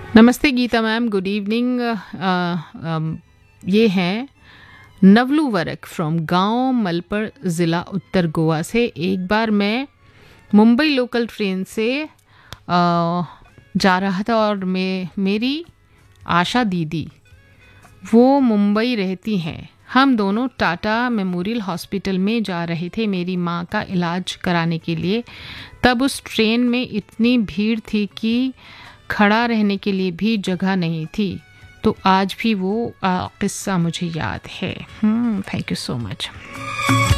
नमस्ते Gita ma'am, good evening. ये हैं नवलू वर्क फ्रॉम गांव मलपर ज़िला उत्तर गोवा से। एक बार मैं मुंबई लोकल ट्रेन से जा रहा था और मेरी आशा दीदी, वो मुंबई रहती हैं। हम दोनों टाटा मेमोरियल हॉस्पिटल में जा रहे थे मेरी माँ का इलाज कराने के लिए। तब उस ट्रेन में इतनी भीड़ थी कि खड़ा रहने के लिए भी जगह नहीं थी। तो आज भी वो किस्सा मुझे याद है। Thank you so much.